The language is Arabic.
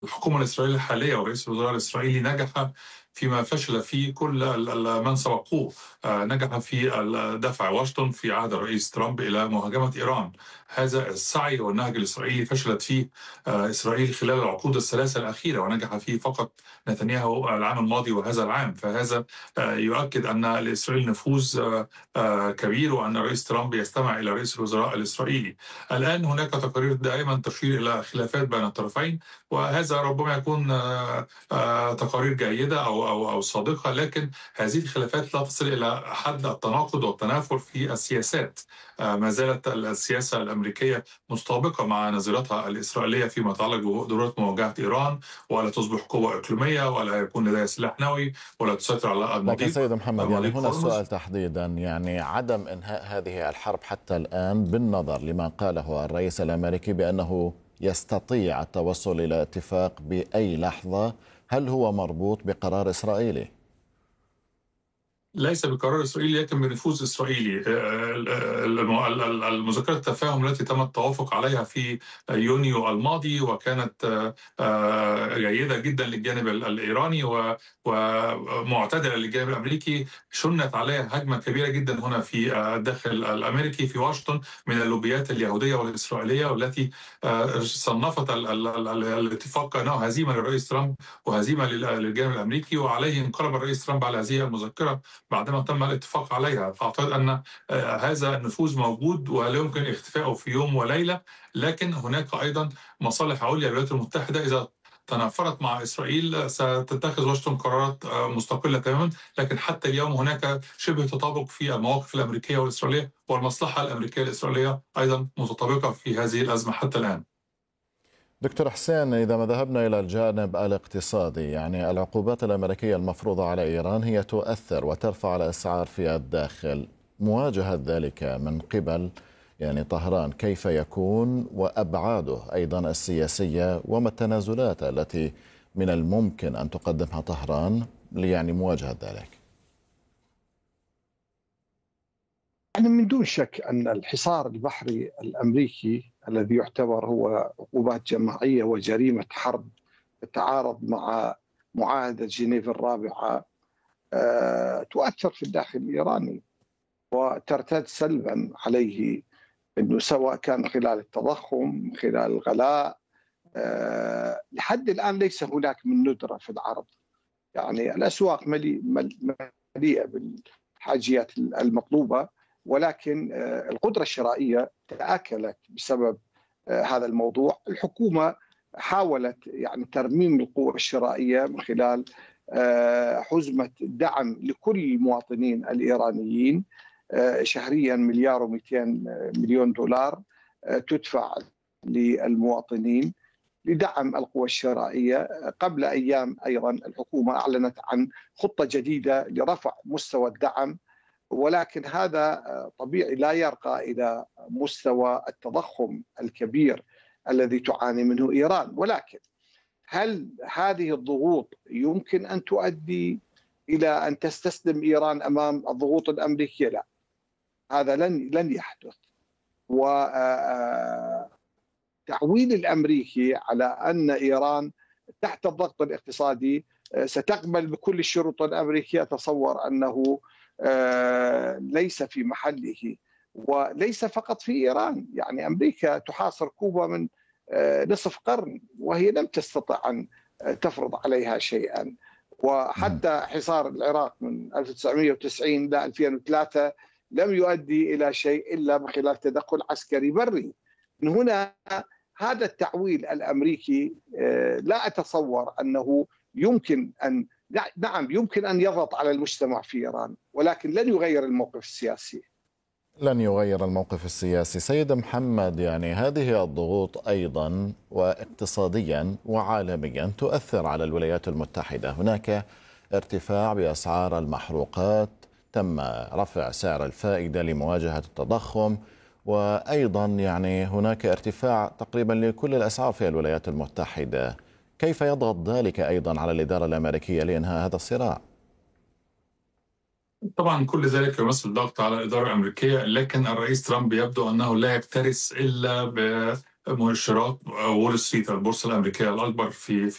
الحكومة الإسرائيلية الحالية ورئيس الوزراء الإسرائيلي نجح فيما فشل فيه كل من سبقوه. نجح في دفع واشنطن في عهد الرئيس ترامب إلى مهاجمة إيران. هذا السعي والنهج الإسرائيلي فشلت فيه إسرائيل خلال العقود الثلاثة الأخيرة، ونجح فيه فقط نتنياهو العام الماضي وهذا العام. فهذا يؤكد أن لإسرائيل نفوذ كبير، وأن الرئيس ترامب يستمع إلى رئيس الوزراء الإسرائيلي. الآن هناك تقارير دائما تشير إلى خلافات بين الطرفين، وهذا ربما يكون تقارير جيدة أو صادقة، لكن هذه الخلافات لا تصل إلى حد التناقض والتنافر في السياسات. ما زالت السياسة الأمريكية مستابقة مع نظيرتها الإسرائيلية فيما يتعلق بضرورة مواجهة إيران، ولا تصبح قوة إقليمية، ولا يكون لديها سلاح نووي، ولا تسيطر على لكن المضيق سيد محمد، يعني مضيق هنا السؤال هرمز. تحديدا، يعني عدم إنهاء هذه الحرب حتى الآن بالنظر لما قاله الرئيس الأمريكي بأنه يستطيع التوصل إلى اتفاق بأي لحظة، هل هو مربوط بقرار إسرائيلي؟ ليس بقرار إسرائيلي لكن بنفوذ إسرائيلي. المذكرة التفاهم التي تم التوافق عليها في يونيو الماضي، وكانت جيدة جدا للجانب الإيراني ومعتدلة للجانب الأمريكي، شنت عليها هجمة كبيرة جدا هنا في الداخل الأمريكي في واشنطن من اللوبيات اليهودية والإسرائيلية، والتي صنفت الاتفاق كأنه هزيمة للرئيس ترامب وهزيمة للجانب الأمريكي، وعليه انقلب الرئيس ترامب على هذه المذكرة بعدما تم الاتفاق عليها. فأعتقد أن هذا النفوذ موجود ولا يمكن اختفائه في يوم وليلة، لكن هناك أيضا مصالح عليا للولايات المتحدة. إذا تنافرت مع إسرائيل ستتخذ واشنطن قرارات مستقلة تماما، لكن حتى اليوم هناك شبه تطابق في المواقف الأمريكية والإسرائيلية، والمصلحة الأمريكية الإسرائيلية أيضا متطابقة في هذه الأزمة حتى الآن. دكتور حسين، إذا ما ذهبنا إلى الجانب الاقتصادي، يعني العقوبات الأمريكية المفروضة على إيران هي تؤثر وترفع الأسعار في الداخل. مواجهة ذلك من قبل يعني طهران كيف يكون، وأبعاده أيضا السياسية، وما التنازلات التي من الممكن أن تقدمها طهران يعني مواجهة ذلك؟ يعني من دون شك أن الحصار البحري الأمريكي الذي يعتبر هو عقوبات جماعية وجريمة حرب تتعارض مع معاهدة جنيف الرابعة تؤثر في الداخل الإيراني وترتد سلبا عليه، أنه سواء كان خلال التضخم، خلال الغلاء. لحد الآن ليس هناك من ندرة في العرض. يعني الأسواق مليئة بالحاجيات المطلوبة، ولكن القدرة الشرائية تآكلت بسبب هذا الموضوع. الحكومة حاولت يعني ترميم القوة الشرائية من خلال حزمة دعم لكل المواطنين الإيرانيين، شهريا مليار و200 مليون دولار تدفع للمواطنين لدعم القوى الشرائية. قبل أيام أيضا الحكومة أعلنت عن خطة جديدة لرفع مستوى الدعم، ولكن هذا طبيعي لا يرقى إلى مستوى التضخم الكبير الذي تعاني منه إيران. ولكن هل هذه الضغوط يمكن أن تؤدي إلى أن تستسلم إيران أمام الضغوط الأمريكية؟ لا، هذا لن يحدث. والتعويل الأمريكي على أن إيران تحت الضغط الاقتصادي ستقبل بكل الشروط الأمريكية، أتصور أنه ليس في محله. وليس فقط في إيران، يعني أمريكا تحاصر كوبا من نصف قرن وهي لم تستطع أن تفرض عليها شيئا. وحتى حصار العراق من 1990 إلى 2003 لم يؤدي إلى شيء إلا من خلال تدخل عسكري بري. من هنا هذا التعويل الأمريكي لا أتصور أنه يمكن أن، نعم يمكن أن يضغط على المجتمع في إيران، ولكن لن يغير الموقف السياسي. لن يغير الموقف السياسي. سيد محمد، يعني هذه الضغوط أيضا واقتصاديا وعالميا تؤثر على الولايات المتحدة. هناك ارتفاع بأسعار المحروقات، تم رفع سعر الفائدة لمواجهة التضخم، وأيضا يعني هناك ارتفاع تقريبا لكل الأسعار في الولايات المتحدة. كيف يضغط ذلك أيضا على الإدارة الأمريكية لإنهاء هذا الصراع؟ طبعا كل ذلك يمثل ضغط على الإدارة الأمريكية، لكن الرئيس ترامب يبدو أنه لا يكترث إلا بمؤشرات وول ستريت، البورصة الأمريكية الأكبر في